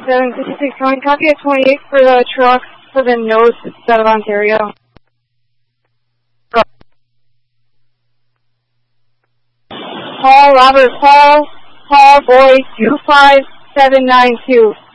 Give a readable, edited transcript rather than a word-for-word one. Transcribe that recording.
756, can we copy at 28 for the truck for the north side of Ontario? Go. Paul, Robert, Paul, boy, 25792.